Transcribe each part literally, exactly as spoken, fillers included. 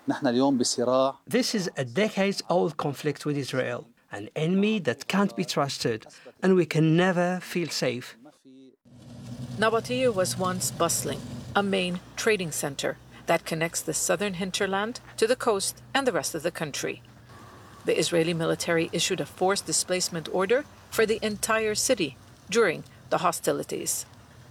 This is a decades-old conflict with Israel, an enemy that can't be trusted, and we can never feel safe. Nabatea was once bustling, a main trading center that connects the southern hinterland to the coast and the rest of the country. The Israeli military issued a forced displacement order for the entire city during the hostilities.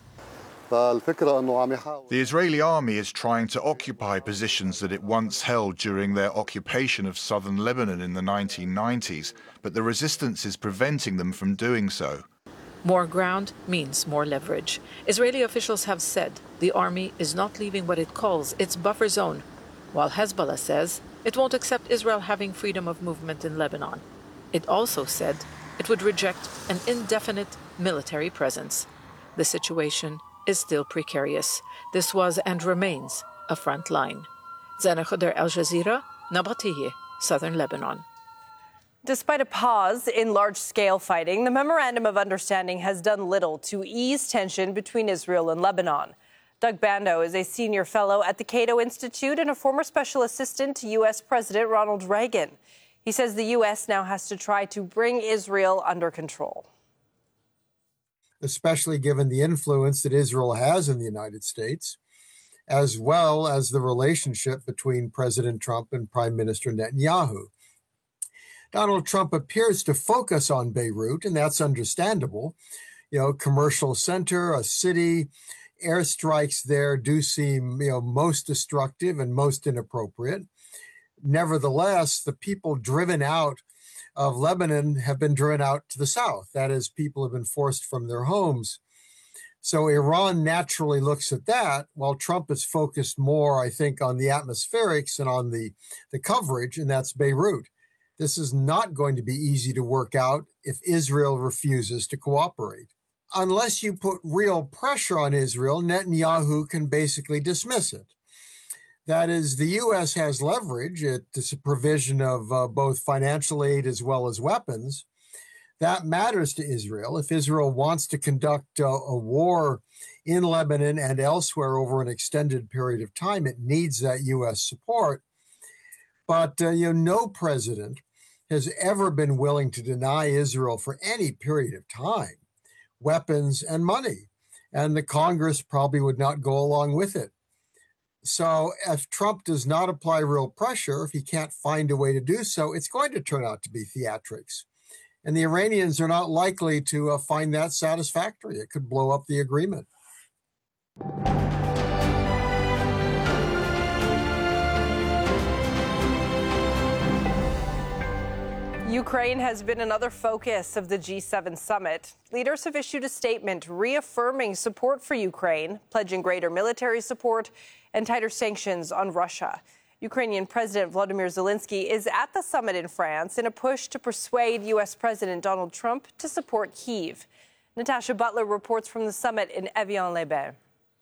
The Israeli army is trying to occupy positions that it once held during their occupation of southern Lebanon in the nineteen nineties, but the resistance is preventing them from doing so. More ground means more leverage. Israeli officials have said the army is not leaving what it calls its buffer zone, while Hezbollah says it won't accept Israel having freedom of movement in Lebanon. It also said it would reject an indefinite military presence. The situation is still precarious. This was and remains a front line. Zana Khuder, Al Jazeera, Nabatea, southern Lebanon. Despite a pause in large-scale fighting, the Memorandum of Understanding has done little to ease tension between Israel and Lebanon. Doug Bando is a senior fellow at the Cato Institute and a former special assistant to U S President Ronald Reagan. He says the U S now has to try to bring Israel under control. Especially given the influence that Israel has in the United States, as well as the relationship between President Trump and Prime Minister Netanyahu. Donald Trump appears to focus on Beirut, and that's understandable. You know, commercial center, a city, airstrikes there do seem, you know, most destructive and most inappropriate. Nevertheless, the people driven out of Lebanon have been driven out to the south. That is, people have been forced from their homes. So Iran naturally looks at that, while Trump is focused more, I think, on the atmospherics and on the, the coverage, and that's Beirut. This is not going to be easy to work out if Israel refuses to cooperate. Unless you put real pressure on Israel, Netanyahu can basically dismiss it. That is, the U S has leverage. It's a provision of uh, both financial aid as well as weapons. That matters to Israel. If Israel wants to conduct uh, a war in Lebanon and elsewhere over an extended period of time, it needs that U S support. But uh, you know, no president has ever been willing to deny Israel for any period of time weapons and money, and the Congress probably would not go along with it. So if Trump does not apply real pressure, if he can't find a way to do so, it's going to turn out to be theatrics. And the Iranians are not likely to uh, find that satisfactory. It could blow up the agreement. Ukraine has been another focus of the G seven summit. Leaders have issued a statement reaffirming support for Ukraine, pledging greater military support and tighter sanctions on Russia. Ukrainian President Volodymyr Zelensky is at the summit in France in a push to persuade U S President Donald Trump to support Kyiv. Natasha Butler reports from the summit in Evian-les-Bains.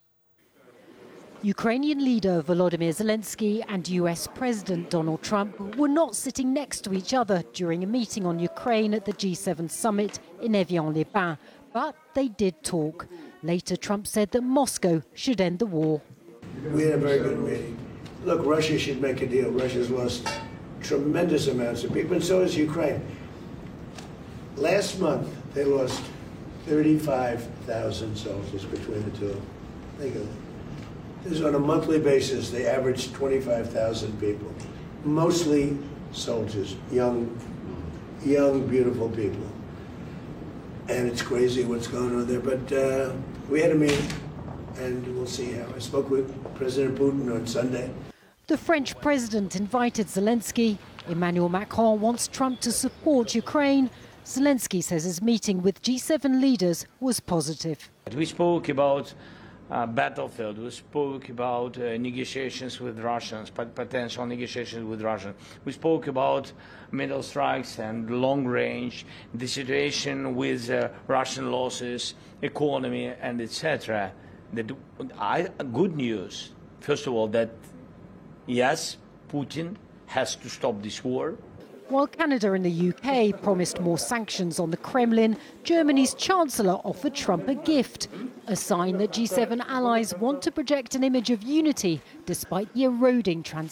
Ukrainian leader Volodymyr Zelensky and U S President Donald Trump were not sitting next to each other during a meeting on Ukraine at the G seven summit in Evian-les-Bains, but they did talk. Later, Trump said that Moscow should end the war. We had a very good meeting. Look, Russia should make a deal. Russia's lost tremendous amounts of people, and so has Ukraine. Last month, they lost thirty-five thousand soldiers between the two. Think of it. This is on a monthly basis. They average twenty-five thousand people, mostly soldiers, young, young, beautiful people. And it's crazy what's going on there. But uh, we had a meeting, and we'll see how. I spoke with President Putin on Sunday. The French president invited Zelensky. Emmanuel Macron wants Trump to support Ukraine. Zelensky says his meeting with G seven leaders was positive. We spoke about uh, battlefield. We spoke about uh, negotiations with Russians, potential negotiations with Russia. We spoke about middle strikes and long range, the situation with uh, Russian losses, economy, and et cetera. That I, good news, first of all, that yes, Putin has to stop this war. While Canada and the U K promised more sanctions on the Kremlin, Germany's Chancellor offered Trump a gift, a sign that G seven allies want to project an image of unity despite the eroding trans